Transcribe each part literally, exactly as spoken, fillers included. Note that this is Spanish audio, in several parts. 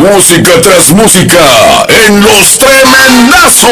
Música tras música en Los Tremendazos.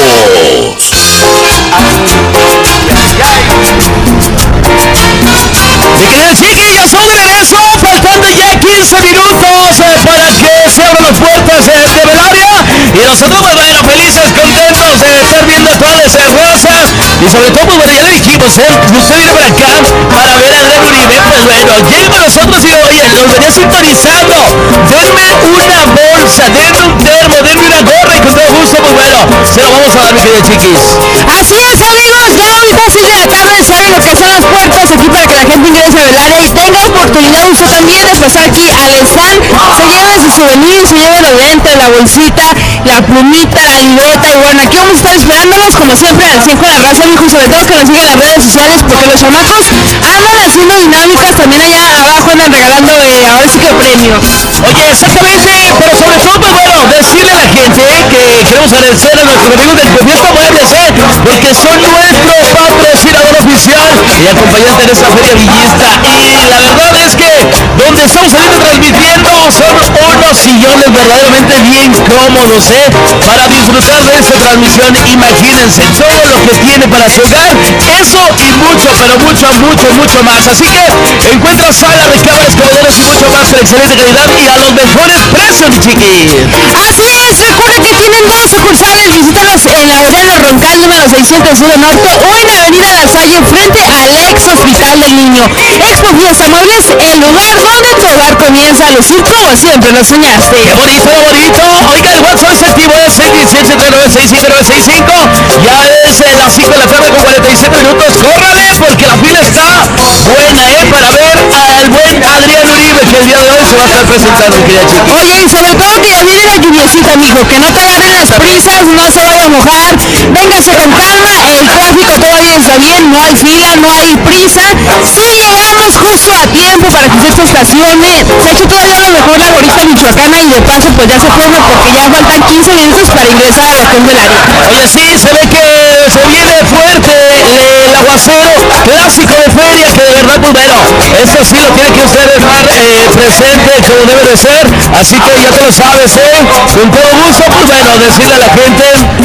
Mi querido Chiqui, ya son de regreso, faltando ya quince minutos eh, para que se abran las puertas eh, de Belaria. Y nosotros, pues bueno, felices, contentos de estar viendo todas esas rosas. Y sobre todo, pues bueno, ya le dijimos, eh, usted viene para acá para ver a Adrián Uribe. Pues bueno, llega con nosotros y oye, los venía sintonizando. Denme una bolsa, denme un termo, denme una gorra y con todo gusto, pues bueno, se lo vamos a dar, mi querido Chiquis. Así es, amigos, ya muy fácil de la tarde, saben lo que son las puertas aquí para que la gente ingrese a Belaria y tenga oportunidad usted también de pasar aquí al stand, se lleve su souvenir, se lleve obviamente la bolsita, la plumita, la libreta y bueno, aquí vamos a estar esperándolos como siempre al cien con la raza, hijo, y sobre todo que nos sigan en las redes sociales porque los chamacos andan haciendo dinámicas, también allá abajo andan regalando eh, ahora sí que premios. Oye, exactamente, pero sobre todo, pues bueno, decirle a la gente que queremos agradecer a nuestros amigos del Fiesta Muebles, ¿eh? Porque son nuestro patrocinador oficial y acompañante de esta feria villista. Y la verdad es que donde estamos saliendo transmitiendo son unos sillones verdaderamente bien cómodos, ¿eh? Para disfrutar de esta transmisión, imagínense todo lo que tiene para su hogar, eso y mucho, pero mucho, mucho, mucho más. Así que encuentra sala, recámaras, comederos y mucho más con excelente calidad y a los mejores precios, mi Chiqui. Así es, recuerden que tienen dos sucursales, visítalos en la avenida Roncal número seiscientos uno Norte o en la avenida La Salle frente al ex Hospital del Niño. Expo Fiesta Muebles, el lugar donde tu hogar comienza a lucir como siempre lo soñaste. ¡Qué bonito, bonito! Oiga, el WhatsApp es activo, es seis uno siete, siete nueve seis cinco nueve seis cinco. Ya es eh, las cinco de la tarde con cuarenta y siete minutos. ¡Córrale! Porque la fila está buena, ¿eh? Para ver al buen Adrián Uribe, que el día de hoy se va a estar presentando, querida Chiqui. Oye, y sobre todo que ya viene la lluviecita, mijo, que no te agarren las prisas, no se vaya a mojar, véngase con calma, el tráfico todavía está bien, no hay fila, no hay prisa, sí llegamos justo a tiempo para que usted se estacione, se eche todavía a lo mejor la gorrita michoacana y de paso pues ya se forma porque ya faltan quince minutos para ingresar a lo que es Belaria. Oye, sí, se ve que se viene fuerte el aguacero clásico de feria, que de verdad, pues bueno, esto sí lo tiene que usted estar eh, presente como debe de ser, así que ya te lo sabes, ¿eh? Con todo gusto, pues bueno, decirle a la gente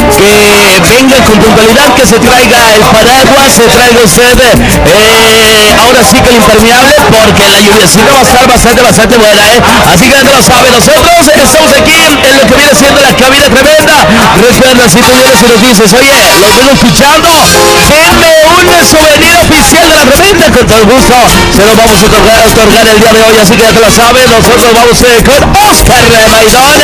que venga con puntualidad, que se traiga el paraguas, se traiga usted, eh, ahora sí que el impermeable, porque la lluviacita va a estar bastante, bastante buena, ¿eh? Así que ya te lo sabes, nosotros estamos aquí en lo que viene siendo la cabina tremenda. Recuerda, si tú vienes y nos dices, oye, los vengo escuchando, denme un souvenir oficial de la reventa, con todo gusto se lo vamos a otorgar, a otorgar el día de hoy, así que ya te lo sabes, nosotros vamos eh, con Oscar Maidón.